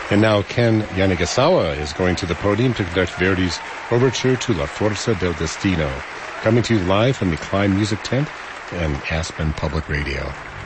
And now Ken Yanagisawa is going to the podium to conduct Verdi's Overture to La Forza del Destino, coming to you live from the Klein Music Tent and Aspen Public Radio.